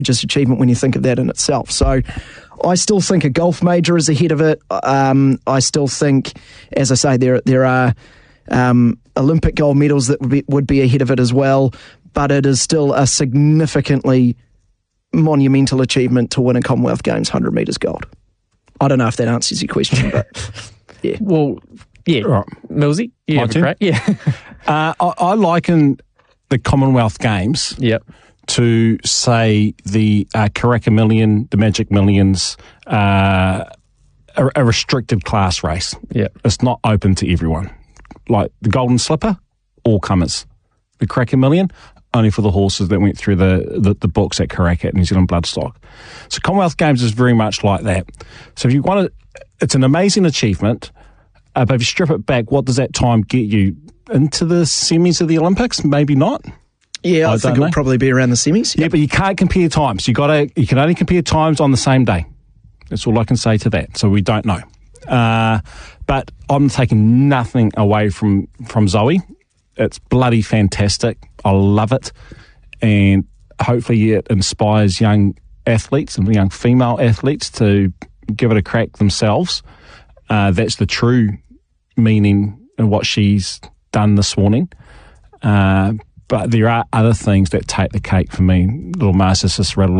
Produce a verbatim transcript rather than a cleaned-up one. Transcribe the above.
just achievement when you think of that in itself. So I still think a golf major is ahead of it. Um, I still think, as I say, there there are um, Olympic gold medals that would be, would be ahead of it as well, but it is still a significantly monumental achievement to win a Commonwealth Games one hundred metres gold. I don't know if that answers your question, but yeah. Well, yeah. Right. Millsy, you My have a turn? crack. Yeah. Uh, I, I liken the Commonwealth Games Yep. to, say, the uh, Karaka Million, the Magic Millions, uh, a, a restricted class race. Yep. It's not open to everyone. Like the Golden Slipper, all comers. The Karaka Million, only for the horses that went through the, the, the books at Karaka at New Zealand Bloodstock. So Commonwealth Games is very much like that. So if you want to, it's an amazing achievement, uh, but if you strip it back, what does that time get you? Into the semis of the Olympics? Maybe not. Yeah, I, I think don't it'll know. probably be around the semis. Yeah, but you can't compare times. You got to. You can only compare times on the same day. That's all I can say to that. So we don't know. Uh, but I'm taking nothing away from from Zoe. It's bloody fantastic. I love it, and hopefully it inspires young athletes and young female athletes to give it a crack themselves. Uh, that's the true meaning of what she's done this morning. Uh, but there are other things that take the cake for me. Little Masters just rattled